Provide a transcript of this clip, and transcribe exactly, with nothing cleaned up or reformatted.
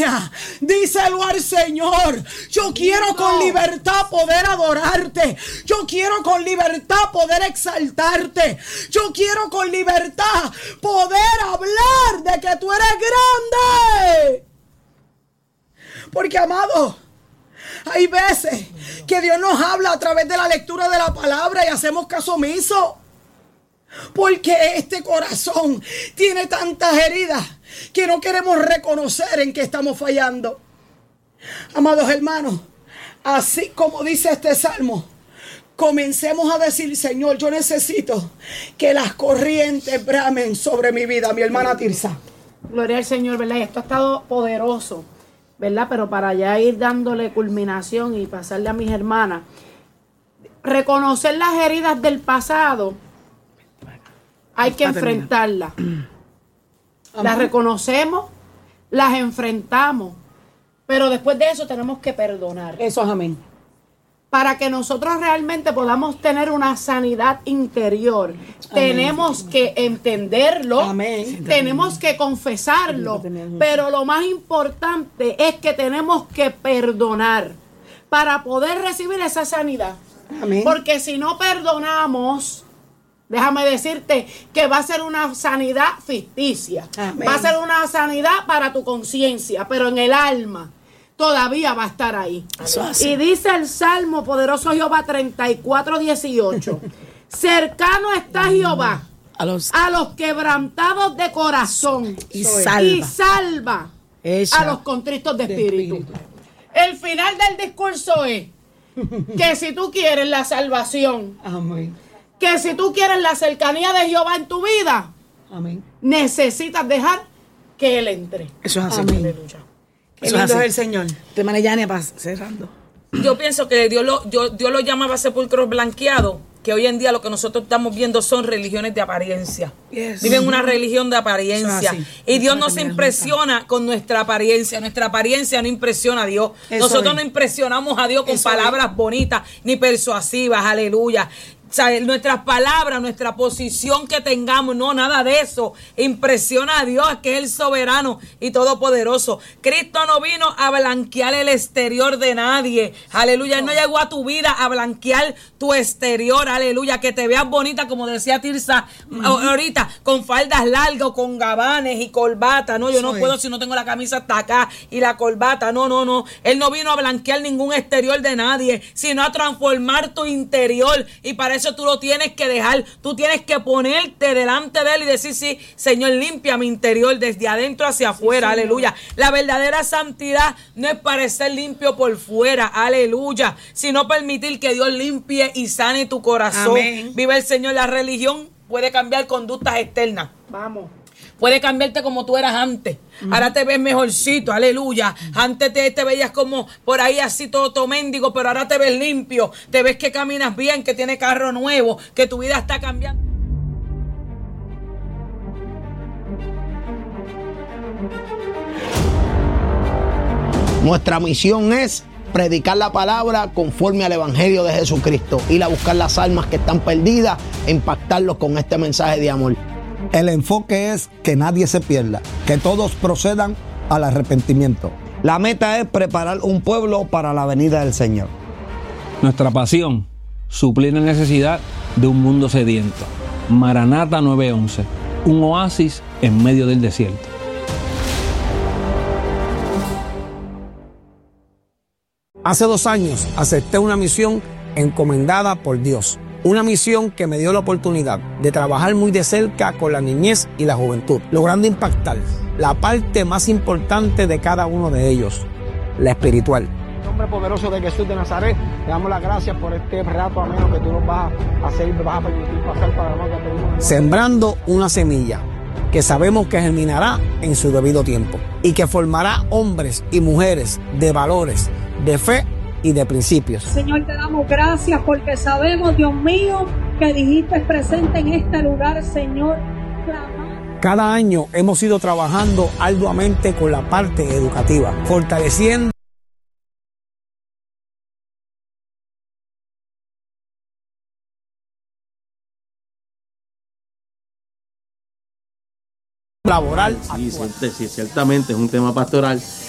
mía. Díselo al Señor. Yo quiero con libertad poder adorarte. Yo quiero con libertad poder exaltarte. Yo quiero con libertad poder hablar de que tú eres grande. Porque, amado, hay veces que Dios nos habla a través de la lectura de la palabra y hacemos caso omiso. Porque este corazón tiene tantas heridas que no queremos reconocer en que estamos fallando. Amados hermanos, así como dice este salmo, comencemos a decir: Señor, yo necesito que las corrientes bramen sobre mi vida. Mi hermana Tirsa. Gloria al Señor, ¿verdad? Y esto ha estado poderoso, ¿verdad? Pero para ya ir dándole culminación y pasarle a mis hermanas, reconocer las heridas del pasado, hay que enfrentarlas. Las reconocemos, las enfrentamos, pero después de eso tenemos que perdonar. Eso es amén. Para que nosotros realmente podamos tener una sanidad interior, amén, tenemos que entenderlo, amén, tenemos que confesarlo, pero lo más importante es que tenemos que perdonar para poder recibir esa sanidad. Amén. Porque si no perdonamos, déjame decirte que va a ser una sanidad ficticia, amén, va a ser una sanidad para tu conciencia, pero en el alma todavía va a estar ahí. Y dice el Salmo poderoso Jehová treinta y cuatro, dieciocho. Cercano está Jehová a los, a los quebrantados de corazón y salva, y salva a los contritos de espíritu. de espíritu. El final del discurso es que si tú quieres la salvación, amén, que si tú quieres la cercanía de Jehová en tu vida, amén, necesitas dejar que Él entre. Eso es así. Amén. Aleluya. Qué lindo es el Señor. Te manejane para cerrando. Yo pienso que Dios lo, yo, Dios lo llamaba sepulcros blanqueados, que hoy en día lo que nosotros estamos viendo son religiones de apariencia. Yes. Viven una religión de apariencia. Y Dios no se impresiona con nuestra apariencia. Nuestra apariencia no impresiona a Dios. Eso nosotros es. No impresionamos a Dios con Eso palabras es. bonitas ni persuasivas. Aleluya. O sea, nuestras palabras, nuestra posición que tengamos, no, nada de eso impresiona a Dios, que es el soberano y todopoderoso. Cristo no vino a blanquear el exterior de nadie, aleluya. Él no llegó a tu vida a blanquear tu exterior, aleluya, que te veas bonita, como decía Tirsa uh-huh. ahorita, con faldas largas, con gabanes y corbata. No, yo no Soy. puedo si no tengo la camisa hasta acá y la corbata. No, no, no. Él no vino a blanquear ningún exterior de nadie, sino a transformar tu interior. Y para eso tú lo tienes que dejar, tú tienes que ponerte delante de Él y decir: sí, Señor, limpia mi interior desde adentro hacia afuera, sí, aleluya. La verdadera santidad no es parecer limpio por fuera, aleluya, sino permitir que Dios limpie y sane tu corazón. Amén. Vive el Señor. La religión puede cambiar conductas externas. Vamos. Puede cambiarte como tú eras antes. Uh-huh. Ahora te ves mejorcito, aleluya. Uh-huh. Antes te, te veías como por ahí así todo, todo mendigo, pero ahora te ves limpio. Te ves que caminas bien, que tienes carro nuevo, que tu vida está cambiando. Nuestra misión es predicar la palabra conforme al Evangelio de Jesucristo, ir a buscar las almas que están perdidas e impactarlos con este mensaje de amor. El enfoque es que nadie se pierda, que todos procedan al arrepentimiento. La meta es preparar un pueblo para la venida del Señor. Nuestra pasión, suplir la necesidad de un mundo sediento. Maranata nueve once, un oasis en medio del desierto. Hace dos años acepté una misión encomendada por Dios. Una misión que me dio la oportunidad de trabajar muy de cerca con la niñez y la juventud, logrando impactar la parte más importante de cada uno de ellos, la espiritual. En nombre poderoso de Jesús de Nazaret, te damos las gracias por este rato ameno que tú nos vas a hacer, nos vas a permitir pasar para la que sembrando una semilla que sabemos que germinará en su debido tiempo y que formará hombres y mujeres de valores, de fe y de principios. Señor, te damos gracias porque sabemos, Dios mío, que dijiste presente en este lugar, Señor. Cada año hemos ido trabajando arduamente con la parte educativa, fortaleciendo laboral. Sí, sí, ciertamente es un tema pastoral